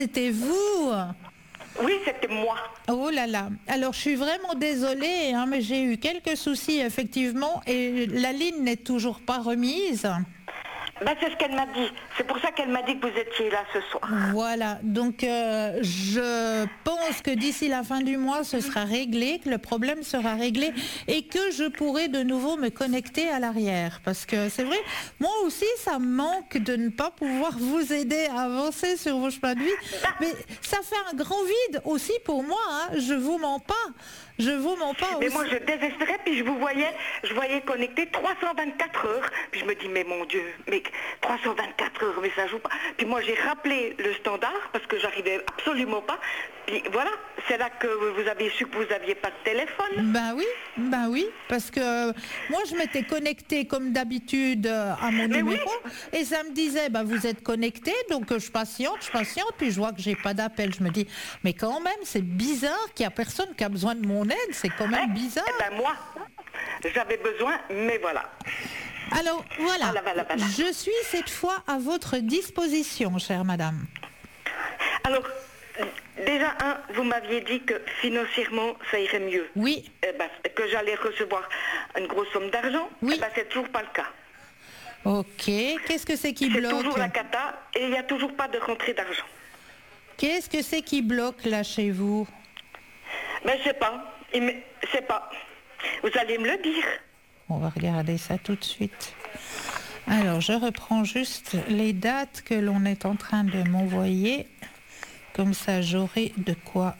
C'était vous? Oui, c'était moi. Oh là là. Alors, je suis vraiment désolée, hein, mais j'ai eu quelques soucis, effectivement, et la ligne n'est toujours pas remise. Ben, c'est ce qu'elle m'a dit. C'est pour ça qu'elle m'a dit que vous étiez là ce soir. Voilà. Donc, je pense que d'ici la fin du mois, ce sera réglé, que le problème sera réglé et que je pourrai de nouveau me connecter à l'arrière. Parce que c'est vrai, moi aussi, ça me manque de ne pas pouvoir vous aider à avancer sur vos chemins de vie. Mais ça fait un grand vide aussi pour moi, hein. Je vous mens pas. Je vous mens pas Mais aussi. moi, je désespérais, puis je voyais connecté 324 heures. Puis je me dis, mais mon Dieu, mais 324 heures, mais ça joue pas. Puis moi, j'ai rappelé le standard, parce que j'arrivais absolument pas. Puis voilà, c'est là que vous avez su que vous n'aviez pas de téléphone. Ben oui, parce que moi, je m'étais connectée comme d'habitude à mon numéro, et ça me disait, vous êtes connecté, donc je patiente, puis je vois que j'ai pas d'appel. Je me dis, mais quand même, c'est bizarre qu'il y a personne qui a besoin de mon aide, c'est quand même bizarre. Moi, j'avais besoin, mais voilà. Alors, voilà, voilà. je suis cette fois à votre disposition, chère madame. Alors, déjà, vous m'aviez dit que financièrement, ça irait mieux. Oui. Que j'allais recevoir une grosse somme d'argent. Oui. C'est toujours pas le cas. Ok, qu'est-ce que c'est qui bloque? C'est toujours la cata et il n'y a toujours pas de rentrée d'argent. Qu'est-ce que c'est qui bloque là chez vous? Je sais pas. Je sais pas. Vous allez me le dire. On va regarder ça tout de suite. Alors, je reprends juste les dates que l'on est en train de m'envoyer. Comme ça, j'aurai de quoi.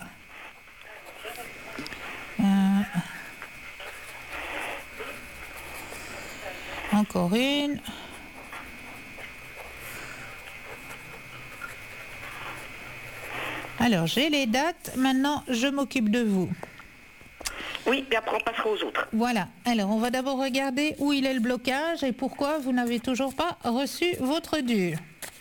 Encore une. Alors, j'ai les dates. Maintenant, je m'occupe de vous. Oui, et après on passera aux autres. Voilà. Alors, on va d'abord regarder où il est le blocage et pourquoi vous n'avez toujours pas reçu votre dû.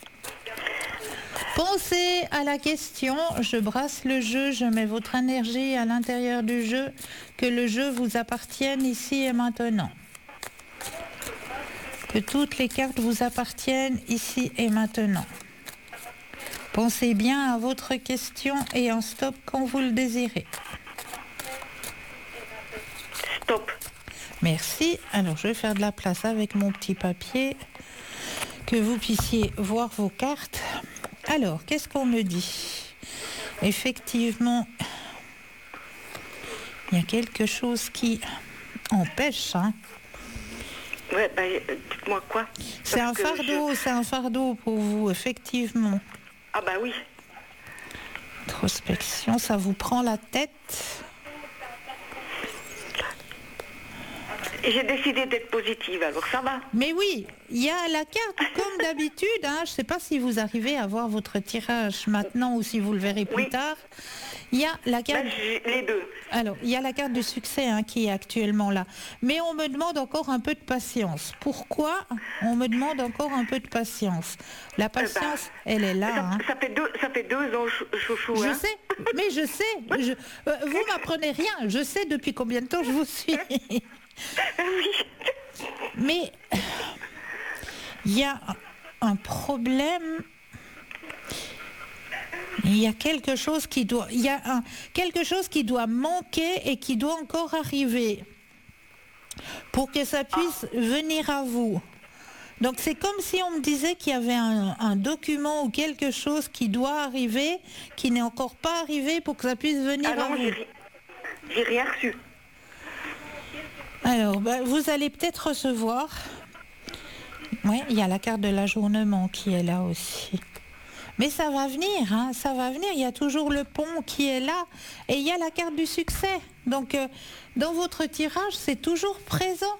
Pensez à la question, je brasse le jeu, je mets votre énergie à l'intérieur du jeu, que le jeu vous appartienne ici et maintenant. Que toutes les cartes vous appartiennent ici et maintenant. Pensez bien à votre question et en stop quand vous le désirez. Stop. Merci. Alors, je vais faire de la place avec mon petit papier, que vous puissiez voir vos cartes. Alors, qu'est-ce qu'on me dit? Effectivement, il y a quelque chose qui empêche. Ouais, dites-moi quoi? C'est un fardeau pour vous, effectivement. Ah oui. Introspection, ça vous prend la tête. Et j'ai décidé d'être positive, alors ça va. Mais oui, il y a la carte comme d'habitude. Je ne sais pas si vous arrivez à voir votre tirage maintenant ou si vous le verrez plus tard. Il y a la carte. Les deux. Alors, il y a la carte du succès qui est actuellement là. Mais on me demande encore un peu de patience. Pourquoi on me demande encore un peu de patience? La patience, elle est là. Ça fait 2 ans, chouchou. Je sais, mais je sais. Vous m'apprenez rien. Je sais depuis combien de temps je vous suis. Oui. Mais il y a un problème. Il y a quelque chose qui doit, quelque chose qui doit manquer et qui doit encore arriver pour que ça puisse venir à vous. Donc c'est comme si on me disait qu'il y avait un document ou quelque chose qui doit arriver, qui n'est encore pas arrivé pour que ça puisse venir à vous. J'ai rien reçu. Alors, vous allez peut-être recevoir. Oui, il y a la carte de l'ajournement qui est là aussi. Mais ça va venir, ça va venir. Il y a toujours le pont qui est là et il y a la carte du succès. Donc, dans votre tirage, c'est toujours présent.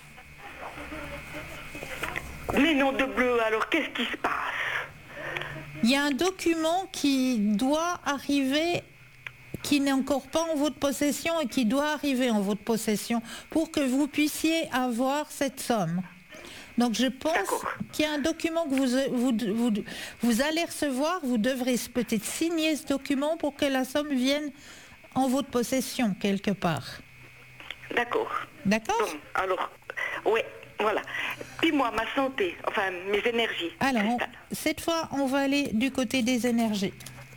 Mais non de bleu, alors qu'est-ce qui se passe? Il y a un document qui doit arriver, qui n'est encore pas en votre possession et qui doit arriver en votre possession pour que vous puissiez avoir cette somme. Donc je pense qu'il y a un document que vous allez recevoir, vous devrez peut-être signer ce document pour que la somme vienne en votre possession quelque part. D'accord. D'accord? Bon, alors, oui, voilà. Puis moi, ma santé, enfin mes énergies. Alors, cette fois, on va aller du côté des énergies.